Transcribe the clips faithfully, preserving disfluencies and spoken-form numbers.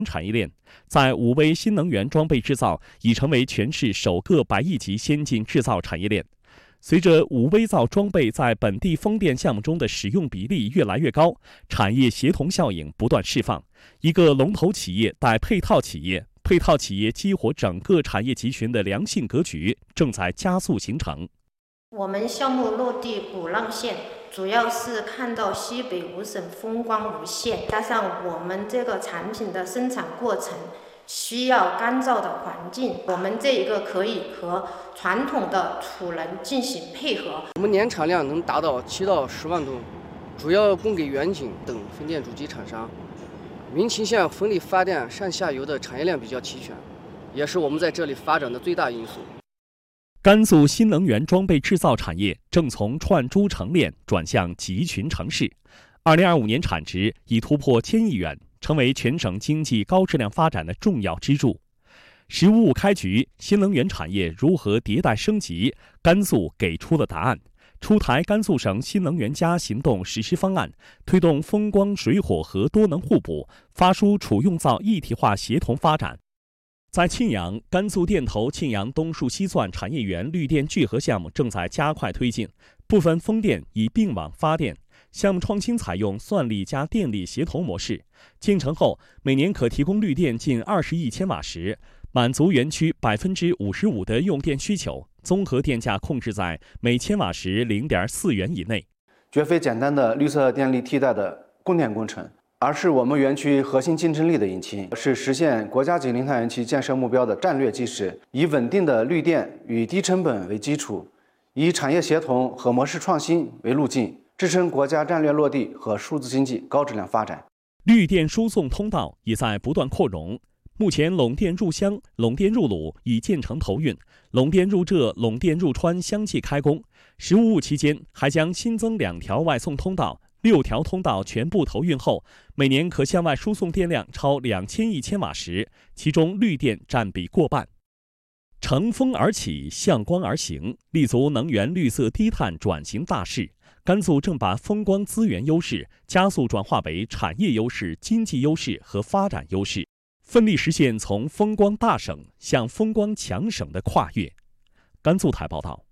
产业链，在五威新能源装备制造已成为全市首个百亿级先进制造产业链。随着五威造装备在本地风电项目中的使用比例越来越高，产业协同效应不断释放，一个龙头企业带配套企业，配套企业激活整个产业集群的良性格局正在加速形成。 我们项目落地鼓浪县，主要是看到西北五省风光无限，加上我们这个产品的生产过程需要干燥的环境，我们这一个可以和传统的储能进行配合。 我们年产量能达到七到十万吨，主要供给远景等风电主机厂商。民勤县风力发电上下游的产业链比较齐全，也是我们在这里发展的最大因素。 甘肃新能源装备制造产业正从串珠成链转向集群成市，二零二五年产值已突破千亿元，成为全省经济高质量发展的重要支柱。“十五五”开局，新能源产业如何迭代升级？甘肃给出了答案。出台甘肃省新能源加行动实施方案，推动风光、水火和多能互补，发输储用造一体化协同发展。在庆阳，甘肃电投庆阳东树西钻产业园绿电聚合项目正在加快推进，部分风电已并网发电。项目创新采用算力加电力协同模式，建成后每年可提供绿电近二十亿千瓦时，满足园区百分之五十五的用电需求，综合电价控制在每千瓦时零点四元以内， 绝非简单的绿色电力替代的供电工程，而是我们园区核心竞争力的引擎，是实现国家级零碳园区建设目标的战略基石。以稳定的绿电与低成本为基础，以产业协同和模式创新为路径，支撑国家战略落地和数字经济高质量发展。 绿电输送通道也在不断扩容。目前，陇电入湘、陇电入鲁已建成投运，陇电入浙、陇电入川相继开工。“十五五”期间还将新增两条外送通道，六条通道全部投运后，每年可向外输送电量超两千亿千瓦时，其中绿电占比过半。乘风而起，向光而行，立足能源绿色低碳转型大势。甘肃正把风光资源优势加速转化为产业优势、经济优势和发展优势，奋力实现从风光大省向风光强省的跨越。甘肃台报道。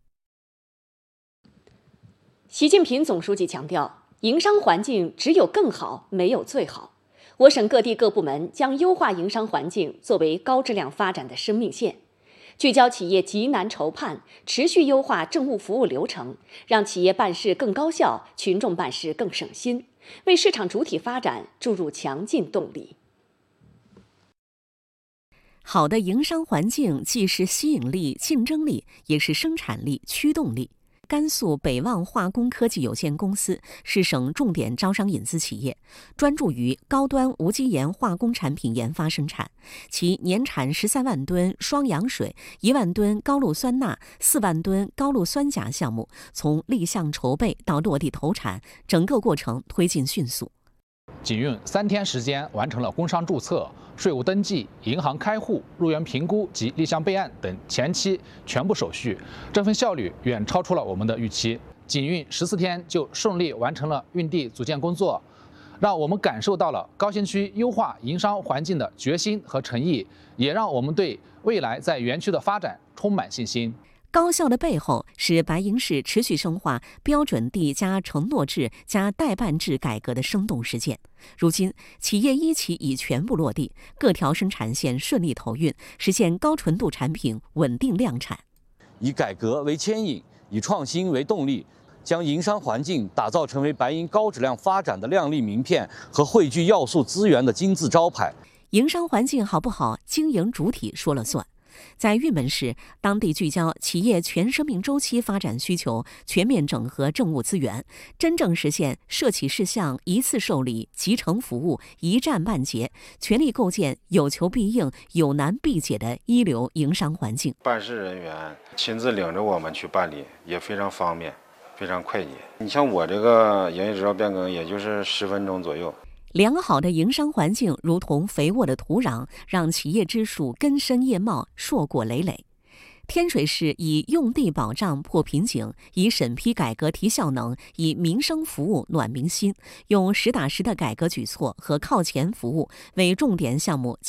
习近平总书记强调，营商环境只有更好，没有最好。我省各地各部门将优化营商环境作为高质量发展的生命线，聚焦企业急难愁盼，持续优化政务服务流程，让企业办事更高效，群众办事更省心，为市场主体发展注入强劲动力。 好的营商环境既是吸引力、竞争力，也是生产力、驱动力。甘肃北望化工科技有限公司是省重点招商引资企业，专注于高端无机盐化工产品研发生产。其年产十三万吨双氧水、一万吨高氯酸钠、四万吨高氯酸钾项目，从立项筹备到落地投产，整个过程推进迅速。 仅用三天时间完成了工商注册、税务登记、银行开户、入园评估及立项备案等前期全部手续，这份效率远超出了我们的预期。仅用十四天就顺利完成了运地组建工作，让我们感受到了高新区优化营商环境的决心和诚意，也让我们对未来在园区的发展充满信心。 高效的背后是白银市持续深化标准地加承诺制加代办制改革的生动实践。如今，企业一期已全部落地，各条生产线顺利投运，实现高纯度产品稳定量产。 以改革为牵引，以创新为动力，将营商环境打造成为白银高质量发展的亮丽名片和汇聚要素资源的金字招牌。 营商环境好不好，经营主体说了算。在玉门市，当地聚焦企业全生命周期发展需求，全面整合政务资源，真正实现涉企事项一次受理、集成服务、一站办结，全力构建有求必应、有难必解的一流营商环境。 办事人员亲自领着我们去办理，也非常方便，非常快捷。你像我这个营业执照变更，也就是十分钟左右。 良好的营商环境如同肥沃的土壤，让企业之树根深叶茂、硕果累累。 天水市以用地保障破瓶颈，以审批改革提效能，以民生服务暖民心，用实打实的改革举措和靠前服务为重点项目。